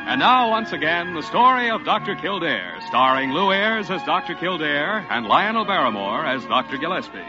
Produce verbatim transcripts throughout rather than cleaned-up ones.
And now, once again, the story of Doctor Kildare, starring Lou Ayres as Doctor Kildare and Lionel Barrymore as Doctor Gillespie.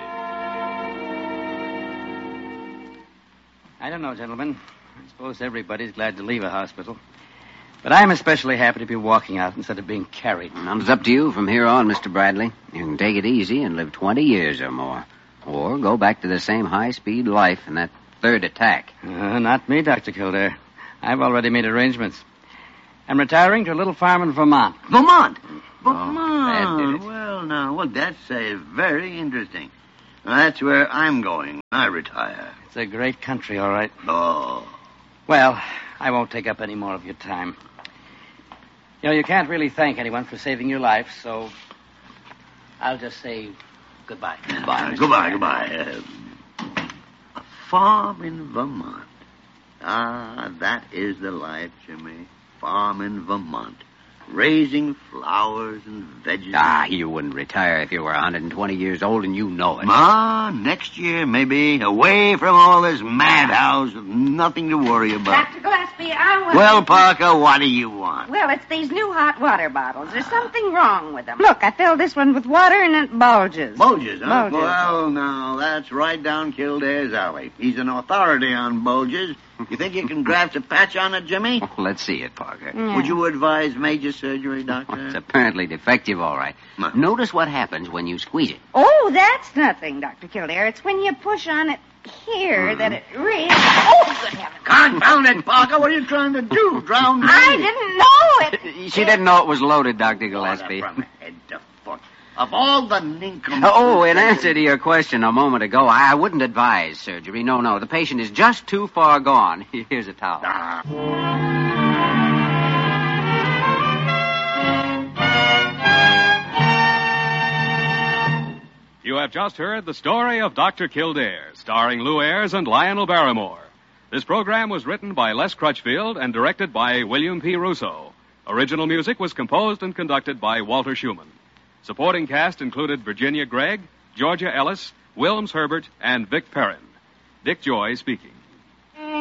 I don't know, gentlemen. I suppose everybody's glad to leave a hospital. But I'm especially happy to be walking out instead of being carried. Well, it's up to you from here on, Mister Bradley. You can take it easy and live twenty years or more. Or go back to the same high-speed life in that third attack. Uh, not me, Doctor Kildare. I've already made arrangements. I'm retiring to a little farm in Vermont. Vermont? Vermont. Oh, well, now, well, that's uh, very interesting. Well, that's where I'm going when I retire. It's a great country, all right. Oh. Well, I won't take up any more of your time. You know, you can't really thank anyone for saving your life, so I'll just say goodbye. Goodbye, uh, goodbye, goodbye. Uh, a farm in Vermont. Ah, that is the life, Jimmy. Farm in Vermont. Raising flowers and vegetables. Ah, you wouldn't retire if you were one hundred twenty years old, and you know it. Ma, next year, maybe, away from all this madhouse with nothing to worry about. Doctor Gillespie, I want... Well, Parker, what do you want? Well, it's these new hot water bottles. There's something wrong with them. Look, I filled this one with water and it bulges. Bulges, huh? Bulges. Well, now, that's right down Kildare's alley. He's an authority on bulges. You think you can graft a patch on it, Jimmy? Well, let's see it, Parker. Yeah. Would you advise major surgery, Doctor? Well, it's apparently defective, all right. No. Notice what happens when you squeeze it. Oh, that's nothing, Doctor Kildare. It's when you push on it here Mm-hmm. that it really... Oh, good heavens. Confound it, Parker. What are you trying to do? Drown me? I didn't know it. She didn't know it was loaded, Doctor Gillespie. From head to foot. Of all the nincompoop... Oh, in answer to your question a moment ago, I wouldn't advise surgery. No, no, the patient is just too far gone. Here's a towel. Ah. You have just heard the story of Doctor Kildare, starring Lou Ayres and Lionel Barrymore. This program was written by Les Crutchfield and directed by William P. Russo. Original music was composed and conducted by Walter Schumann. Supporting cast included Virginia Gregg, Georgia Ellis, Wilms Herbert, and Vic Perrin. Dick Joy speaking.